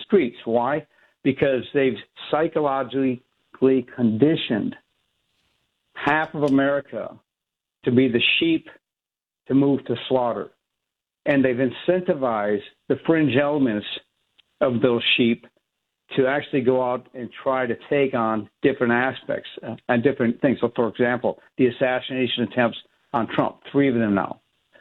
streets. Why? Because they've psychologically conditioned half of America to be the sheep to move to slaughter. And they've incentivized the fringe elements of those sheep to actually go out and try to take on different aspects and different things. So, for example, the assassination attempts on Trump, 3 of them now.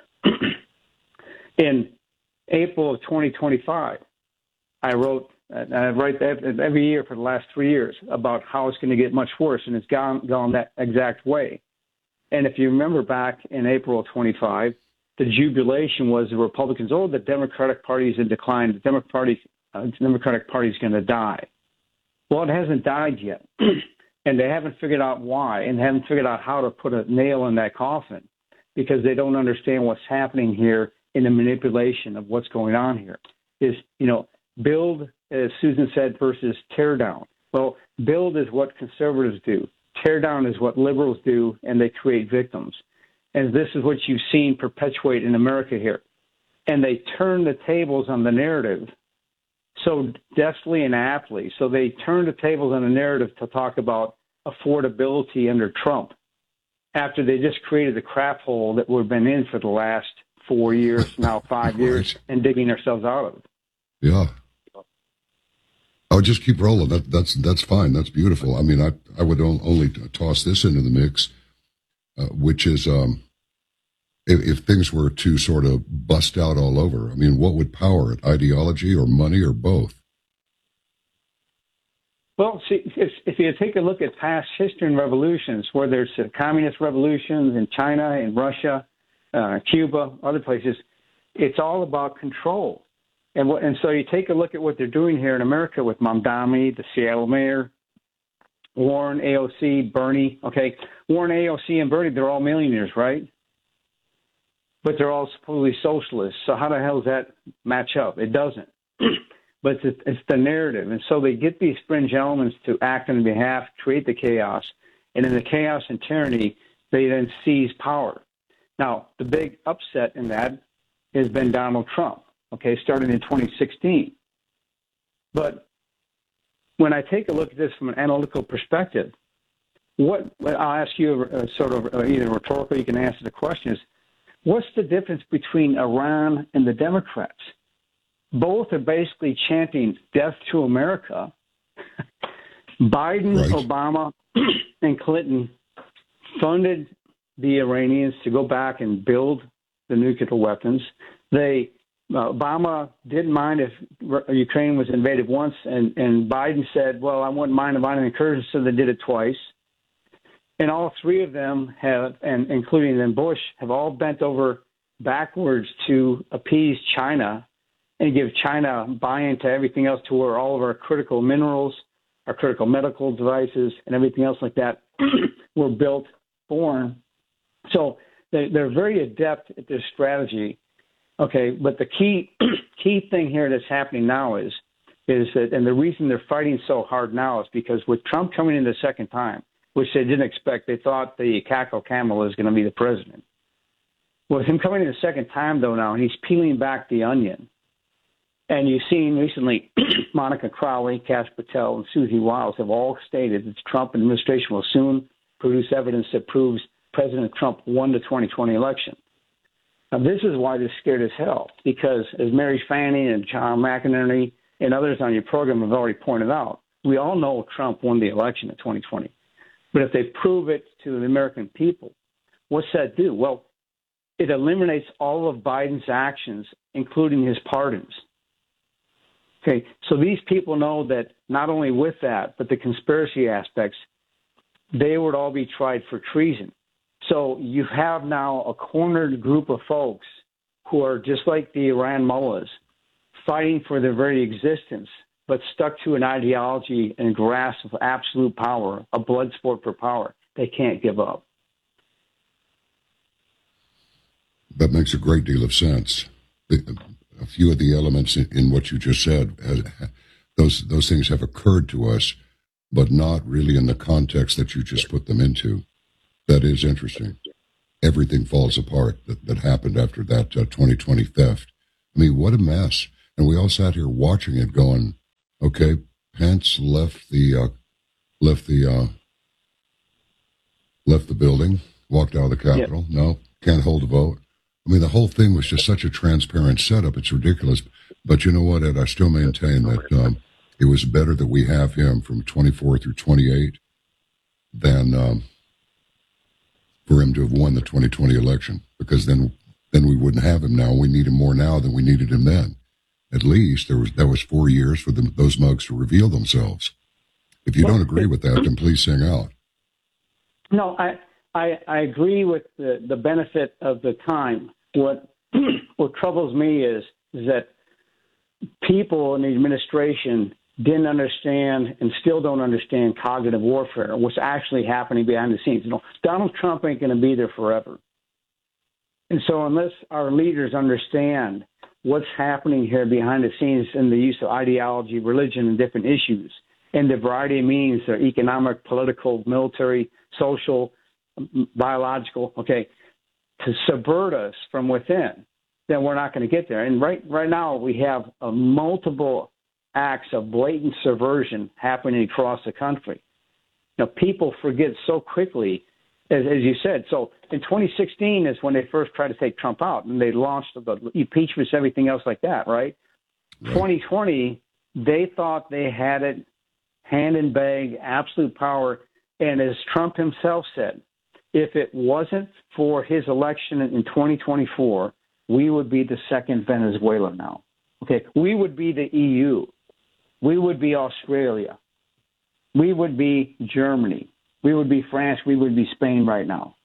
In April of 2025, I write every year for the last 3 years about how it's going to get much worse, and it's gone that exact way. And if you remember back in April of 25, the jubilation was the Republicans, the Democratic Party is in decline, the Democratic Party is going to die. Well, it hasn't died yet, and they haven't figured out why, and haven't figured out how to put a nail in that coffin, because they don't understand what's happening here in the manipulation of what's going on here. Is, build, as Susan said, versus tear down. Well, build is what conservatives do. Tear down is what liberals do, and they create victims. And this is what you've seen perpetuate in America here. And they turn the tables on the narrative so deftly and aptly. So they turn the tables on the narrative to talk about affordability under Trump after they just created the crap hole that we've been in for the last 4 years, now 5 years, and digging ourselves out of it. Yeah. I'll just keep rolling. That's fine. That's beautiful. I mean, I would only toss this into the mix, which is if things were to sort of bust out all over, I mean, what would power it? Ideology or money or both? Well, see, if you take a look at past history and revolutions, whether it's communist revolutions in China, in Russia, Cuba, other places, it's all about control. And so you take a look at what they're doing here in America with Mamdani, the Seattle mayor, Warren, AOC, Bernie. Okay, Warren, AOC, and Bernie, they're all millionaires, right? But they're all supposedly socialists. So how the hell does that match up? It doesn't. But it's the narrative. And so they get these fringe elements to act on behalf, create the chaos. And in the chaos and tyranny, they then seize power. Now, the big upset in that has been Donald Trump, okay, starting in 2016. But when I take a look at this from an analytical perspective, I'll ask you sort of either rhetorical, you can answer the question, is what's the difference between Iran and the Democrats? Both are basically chanting death to America. Biden, right, Obama, and Clinton funded the Iranians to go back and build the nuclear weapons. Obama didn't mind if Ukraine was invaded once, and Biden said, well, I wouldn't mind if Biden incursion, so they did it twice. And all 3 of them have, and including then Bush, have all bent over backwards to appease China and give China buy-in to everything else, to where all of our critical minerals, our critical medical devices, and everything else like that were built, born. So they're very adept at this strategy. Okay, but the key thing here that's happening now is that, and the reason they're fighting so hard now is because with Trump coming in the second time, which they didn't expect, they thought the cackle camel was going to be the president. With him coming in the second time, though, now, he's peeling back the onion. And you've seen recently Monica Crowley, Kash Patel, and Susie Wiles have all stated that the Trump administration will soon produce evidence that proves President Trump won the 2020 election. Now, this is why this scared as hell, because as Mary Fanning and John McInerney and others on your program have already pointed out, we all know Trump won the election in 2020. But if they prove it to the American people, what's that do? Well, it eliminates all of Biden's actions, including his pardons. Okay, so these people know that not only with that, but the conspiracy aspects, they would all be tried for treason. So you have now a cornered group of folks who are just like the Iran mullahs, fighting for their very existence, but stuck to an ideology and grasp of absolute power, a blood sport for power. They can't give up. That makes a great deal of sense. A few of the elements in what you just said, those things have occurred to us, but not really in the context that you just put them into. That is interesting. Everything falls apart that happened after that 2020 theft. I mean, what a mess. And we all sat here watching it going, Okay, Pence left the left the left the building, walked out of the Capitol. Yeah. No, can't hold a vote. I mean, the whole thing was just such a transparent setup. It's ridiculous. But you know what, Ed? I still maintain that it was better that we have him from 24 through 28 than for him to have won the 2020 election, because then we wouldn't have him now. We need him more now than we needed him then. At least that was 4 years for those mugs to reveal themselves. If you don't agree with that, then please sing out. No, I agree with the benefit of the time. What troubles me is that people in the administration didn't understand and still don't understand cognitive warfare, what's actually happening behind the scenes. Donald Trump ain't going to be there forever. And so unless our leaders understand what's happening here behind the scenes in the use of ideology, religion, and different issues, and the variety of means, they're economic, political, military, social, biological, to subvert us from within, then we're not going to get there. And right now we have multiple acts of blatant subversion happening across the country. People forget so quickly, as you said. So in 2016 is when they first tried to take Trump out, and they launched the impeachments, everything else like that, right? 2020, they thought they had it hand in bag, absolute power. And as Trump himself said, if it wasn't for his election in 2024, we would be the second Venezuela now. We would be the EU. We would be Australia. We would be Germany. We would be France. We would be Spain right now.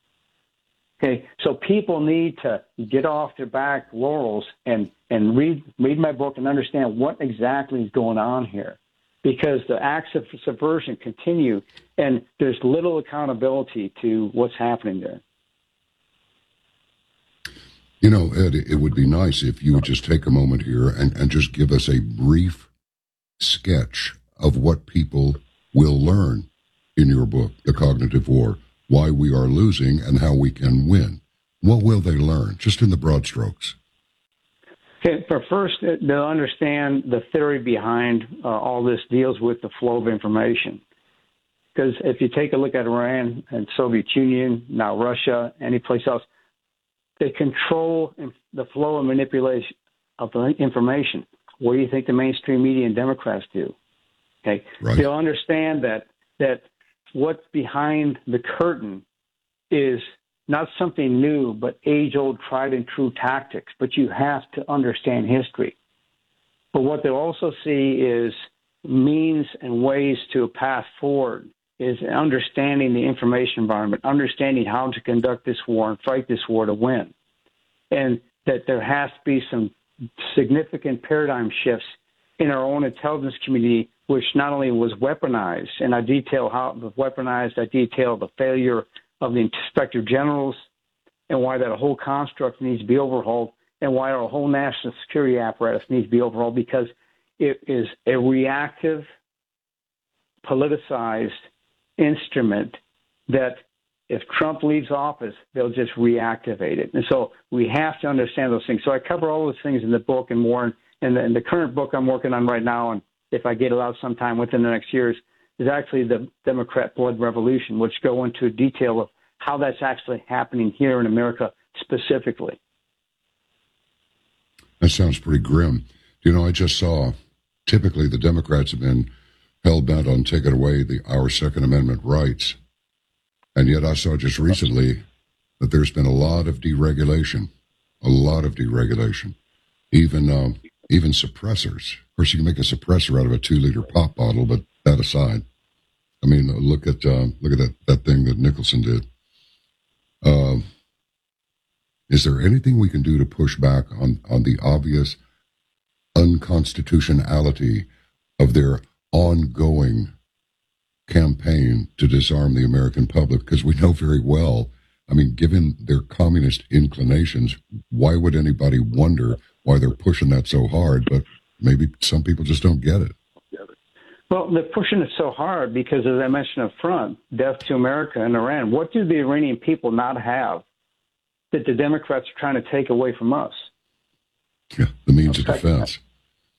So people need to get off their back laurels and read my book and understand what exactly is going on here, because the acts of subversion continue, and there's little accountability to what's happening there. Ed, it would be nice if you would just take a moment here and just give us a brief sketch of what people will learn in your book, The Cognitive War, why we are losing and how we can win. What will they learn, just in the broad strokes? For first, they'll understand the theory behind all this deals with the flow of information. Because if you take a look at Iran and Soviet Union, now Russia, any place else, they control the flow and manipulation of the information. What do you think the mainstream media and Democrats do? Right. They'll understand that what's behind the curtain is not something new, but age-old, tried-and-true tactics. But you have to understand history. But what they'll also see is means and ways to a path forward, is understanding the information environment, understanding how to conduct this war and fight this war to win. And that there has to be some significant paradigm shifts in our own intelligence community, which not only was weaponized, and I detail how it was weaponized, I detail the failure of the inspector generals and why that whole construct needs to be overhauled, and why our whole national security apparatus needs to be overhauled, because it is a reactive, politicized instrument that if Trump leaves office, they'll just reactivate it. And so we have to understand those things. So I cover all those things in the book and more. And the current book I'm working on right now, and if I get it out sometime within the next years, is actually the Democrat Blood Revolution, which go into detail of how that's actually happening here in America specifically. That sounds pretty grim. I just saw, typically the Democrats have been hell-bent on taking away our Second Amendment rights. And yet I saw just recently that there's been a lot of deregulation, even suppressors. Of course, you can make a suppressor out of a 2-liter pop bottle, but that aside, I mean, look at that thing that Nicholson did. Is there anything we can do to push back on the obvious unconstitutionality of their ongoing campaign to disarm the American public? Because we know very well, I mean, given their communist inclinations, why would anybody wonder why they're pushing that so hard? But maybe some people just don't get it. Well, they're pushing it so hard because, as I mentioned up front, death to America and Iran. What do the Iranian people not have that the Democrats are trying to take away from us? Yeah, the means of defense.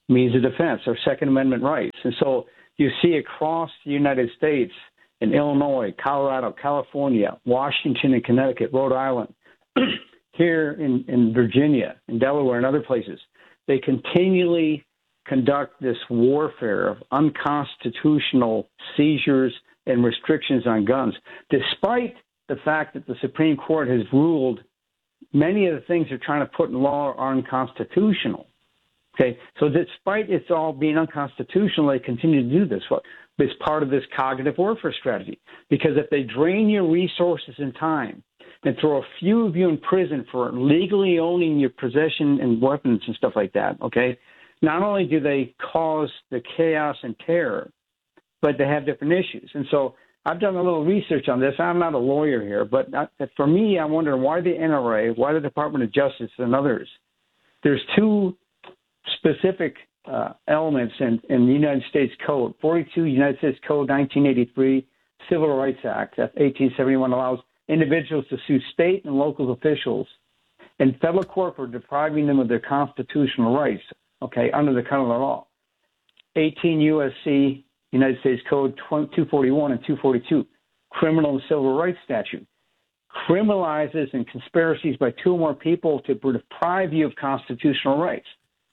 means of defense or Second Amendment rights. And so you see across the United States, in Illinois, Colorado, California, Washington and Connecticut, Rhode Island, here in Virginia, in Delaware, and other places, they continually conduct this warfare of unconstitutional seizures and restrictions on guns, despite the fact that the Supreme Court has ruled many of the things they're trying to put in law are unconstitutional. Okay, so despite it's all being unconstitutional, they continue to do this. It's part of this cognitive warfare strategy. Because if they drain your resources and time and throw a few of you in prison for legally owning your possession and weapons and stuff like that, okay, not only do they cause the chaos and terror, but they have different issues. And so I've done a little research on this. I'm not a lawyer here, but for me, I'm wondering why the NRA, why the Department of Justice and others, there's two specific elements in the United States Code. 42 United States Code 1983, Civil Rights Act of 1871 allows individuals to sue state and local officials in federal court for depriving them of their constitutional rights, okay, under the common law. 18 U.S.C. United States Code 241 and 242, Criminal and Civil Rights Statute, criminalizes and conspiracies by two or more people to deprive you of constitutional rights.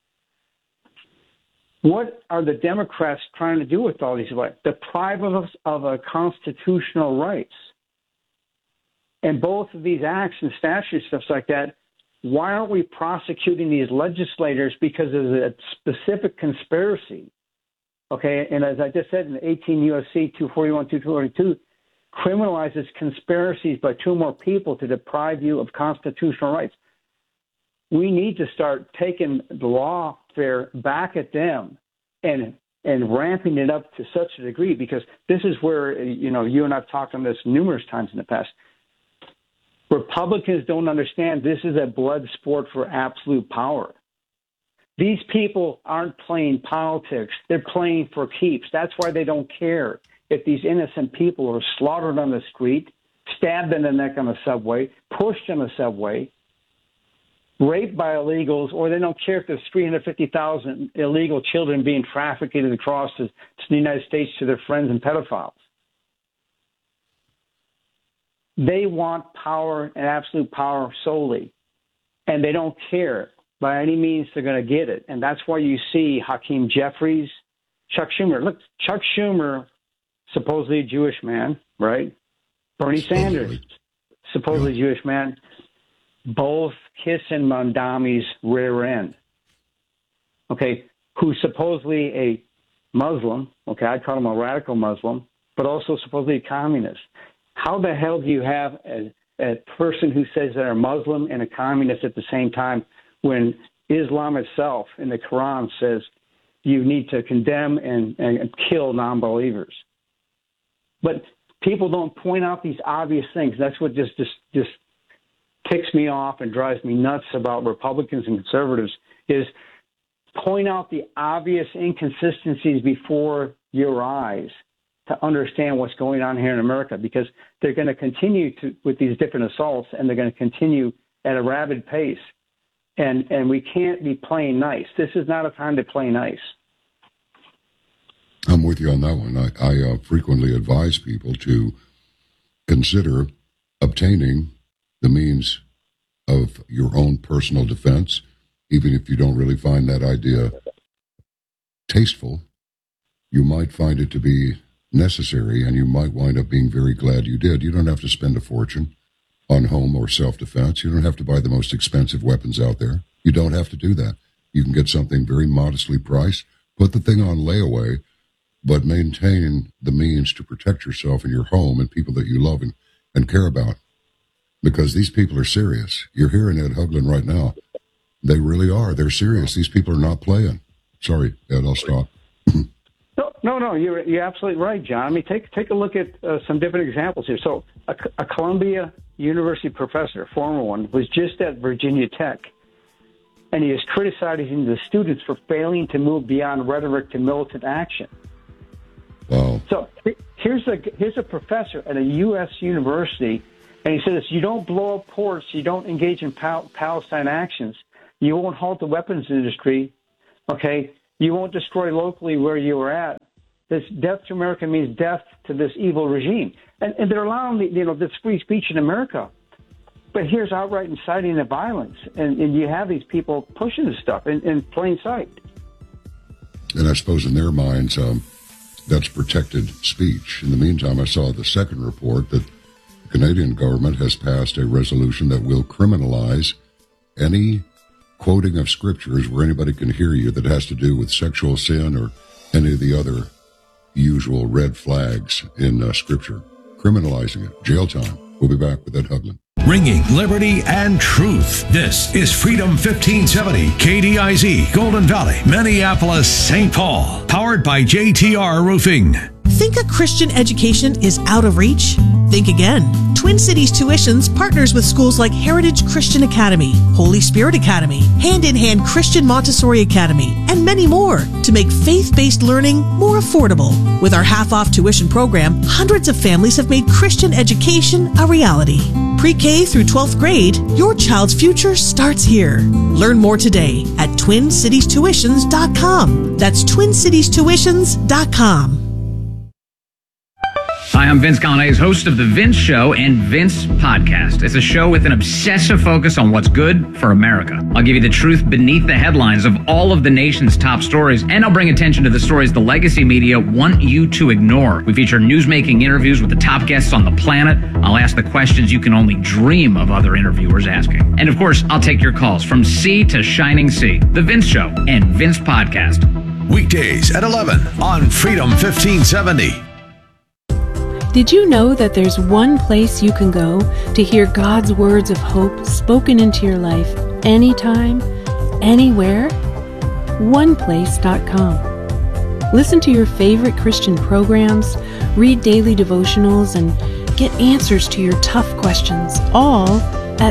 What are the Democrats trying to do with all these rights? Deprive us of our constitutional rights. And both of these acts and statutes, stuff like that, why aren't we prosecuting these legislators because of a specific conspiracy? Okay, and as I just said, in 18 U.S.C. 241, 242, criminalizes conspiracies by two or more people to deprive you of constitutional rights. We need to start taking the lawfare back at them and ramping it up to such a degree, because this is where, you and I've talked on this numerous times in the past. Republicans don't understand this is a blood sport for absolute power. These people aren't playing politics. They're playing for keeps. That's why they don't care if these innocent people are slaughtered on the street, stabbed in the neck on the subway, pushed on the subway, raped by illegals, or they don't care if there's 350,000 illegal children being trafficked across to the United States to their friends and pedophiles. They want power and absolute power solely, and they don't care. By any means, they're going to get it. And that's why you see Hakeem Jeffries, Chuck Schumer. Look, Chuck Schumer, supposedly a Jewish man, right? Bernie Sanders, supposedly Jewish man, both kissing Mondami's rear end. Okay, who's supposedly a Muslim. Okay, I call him a radical Muslim, but also supposedly a communist. How the hell do you have a person who says they're a Muslim and a communist at the same time, when Islam itself in the Quran says you need to condemn and kill non-believers? But people don't point out these obvious things. That's what just ticks me off and drives me nuts about Republicans and conservatives, is point out the obvious inconsistencies before your eyes to understand what's going on here in America, because they're going to continue with these different assaults, and they're going to continue at a rapid pace. And we can't be playing nice. This is not a time to play nice. I'm with you on that one. I frequently advise people to consider obtaining the means of your own personal defense, even if you don't really find that idea tasteful. You might find it to be necessary, and you might wind up being very glad you did. You don't have to spend a fortune on home or self-defense. You don't have to buy the most expensive weapons out there. You don't have to do that. You can get something very modestly priced, put the thing on layaway, but maintain the means to protect yourself and your home and people that you love and care about. Because these people are serious. You're hearing Ed Haugland right now. They really are. They're serious. These people are not playing. Sorry, Ed, I'll stop. No, you're absolutely right, John. I mean, take a look at some different examples here. So a Columbia University professor, former one, was just at Virginia Tech, and he is criticizing the students for failing to move beyond rhetoric to militant action. Wow. So here's a professor at a U.S. university, and he says, you don't blow up ports, you don't engage in Palestine actions, you won't halt the weapons industry, okay? You won't destroy locally where you were at. This death to America means death to this evil regime. And they're allowing this free speech in America. But here's outright inciting the violence. And you have these people pushing this stuff in plain sight. And I suppose in their minds, that's protected speech. In the meantime, I saw the second report that the Canadian government has passed a resolution that will criminalize any quoting of scriptures where anybody can hear you that has to do with sexual sin or any of the other usual red flags in Scripture. Criminalizing it. Jail time. We'll be back with Ed Huglin. Ringing liberty and truth. This is Freedom 1570, KDIZ, Golden Valley, Minneapolis, St. Paul. Powered by JTR Roofing. Think a Christian education is out of reach? Think again. Twin Cities Tuitions partners with schools like Heritage Christian Academy, Holy Spirit Academy, Hand in Hand Christian Montessori Academy, and many more to make faith-based learning more affordable. With our half-off tuition program, hundreds of families have made Christian education a reality. Pre-K through 12th grade, your child's future starts here. Learn more today at TwinCitiesTuitions.com. That's TwinCitiesTuitions.com. Hi, I'm Vince Gallaneys, host of The Vince Show and Vince Podcast. It's a show with an obsessive focus on what's good for America. I'll give you the truth beneath the headlines of all of the nation's top stories, and I'll bring attention to the stories the legacy media want you to ignore. We feature newsmaking interviews with the top guests on the planet. I'll ask the questions you can only dream of other interviewers asking. And of course, I'll take your calls from sea to shining sea. The Vince Show and Vince Podcast. Weekdays at 11 on Freedom 1570. Did you know that there's one place you can go to hear God's words of hope spoken into your life anytime, anywhere? OnePlace.com. Listen to your favorite Christian programs, read daily devotionals, and get answers to your tough questions, all at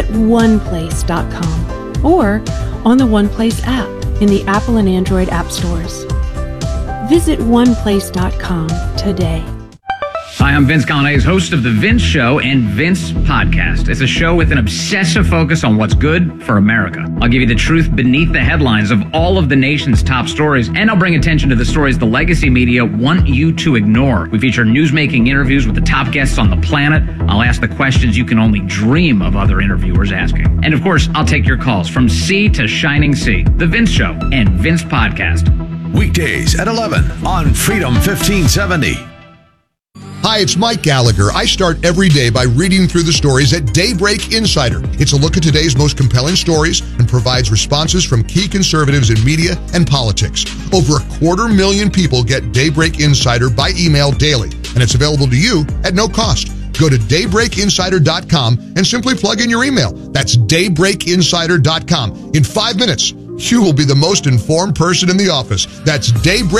OnePlace.com or on the OnePlace app in the Apple and Android app stores. Visit OnePlace.com today. Hi, I'm Vince Gallaneys, host of The Vince Show and Vince Podcast. It's a show with an obsessive focus on what's good for America. I'll give you the truth beneath the headlines of all of the nation's top stories, and I'll bring attention to the stories the legacy media want you to ignore. We feature newsmaking interviews with the top guests on the planet. I'll ask the questions you can only dream of other interviewers asking. And of course, I'll take your calls from sea to shining sea. The Vince Show and Vince Podcast. Weekdays at 11 on Freedom 1570. Hi, it's Mike Gallagher. I start every day by reading through the stories at Daybreak Insider. It's a look at today's most compelling stories and provides responses from key conservatives in media and politics. Over 250,000 people get Daybreak Insider by email daily, and it's available to you at no cost. Go to daybreakinsider.com and simply plug in your email. That's daybreakinsider.com. In 5 minutes, you will be the most informed person in the office. That's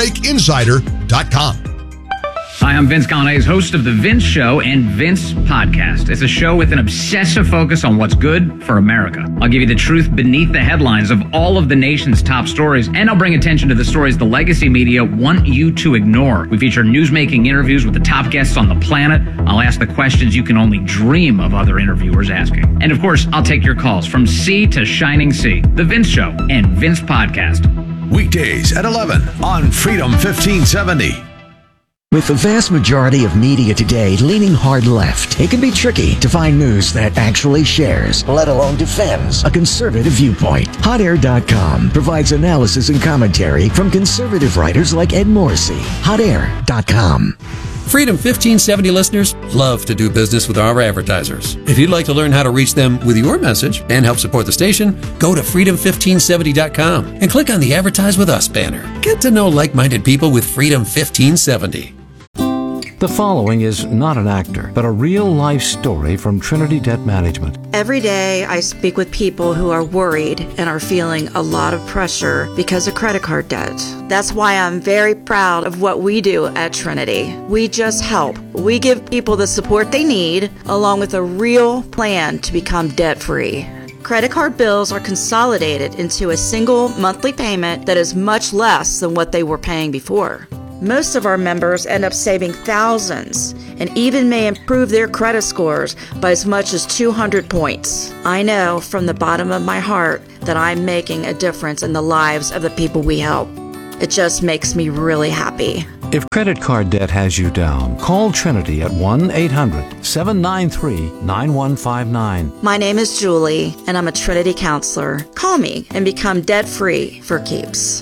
daybreakinsider.com. Hi, I'm Vince Gallaneys, host of The Vince Show and Vince Podcast. It's a show with an obsessive focus on what's good for America. I'll give you the truth beneath the headlines of all of the nation's top stories, and I'll bring attention to the stories the legacy media want you to ignore. We feature newsmaking interviews with the top guests on the planet. I'll ask the questions you can only dream of other interviewers asking. And of course, I'll take your calls from sea to shining sea. The Vince Show and Vince Podcast. Weekdays at 11 on Freedom 1570. With the vast majority of media today leaning hard left, it can be tricky to find news that actually shares, let alone defends, a conservative viewpoint. HotAir.com provides analysis and commentary from conservative writers like Ed Morrissey. HotAir.com. Freedom 1570 listeners love to do business with our advertisers. If you'd like to learn how to reach them with your message and help support the station, go to freedom1570.com and click on the Advertise With Us banner. Get to know like-minded people with Freedom 1570. The following is not an actor, but a real-life story from Trinity Debt Management. Every day I speak with people who are worried and are feeling a lot of pressure because of credit card debt. That's why I'm very proud of what we do at Trinity. We just help. We give people the support they need, along with a real plan to become debt-free. Credit card bills are consolidated into a single monthly payment that is much less than what they were paying before. Most of our members end up saving thousands and even may improve their credit scores by as much as 200 points. I know from the bottom of my heart that I'm making a difference in the lives of the people we help. It just makes me really happy. If credit card debt has you down, call Trinity at 1-800-793-9159. My name is Julie, and I'm a Trinity counselor. Call me and become debt-free for keeps.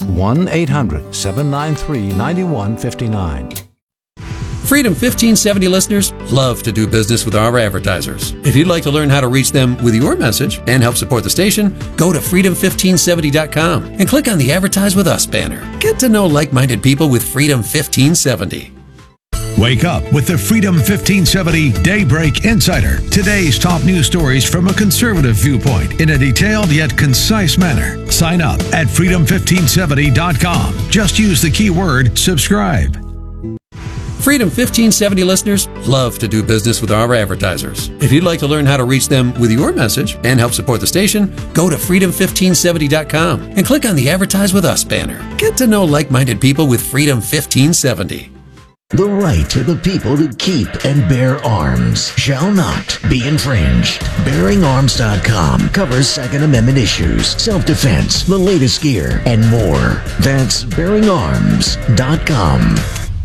1-800-793-9159. Freedom 1570 listeners love to do business with our advertisers. If you'd like to learn how to reach them with your message and help support the station, go to freedom1570.com and click on the Advertise with Us banner. Get to know like-minded people with Freedom 1570. Wake up with the Freedom 1570 Daybreak Insider. Today's top news stories from a conservative viewpoint in a detailed yet concise manner. Sign up at freedom1570.com. Just use the keyword subscribe. Freedom 1570 listeners love to do business with our advertisers. If you'd like to learn how to reach them with your message and help support the station, go to freedom1570.com and click on the Advertise with Us banner. Get to know like-minded people with Freedom 1570. The right of the people to keep and bear arms shall not be infringed. BearingArms.com covers Second Amendment issues, self-defense, the latest gear, and more. That's BearingArms.com.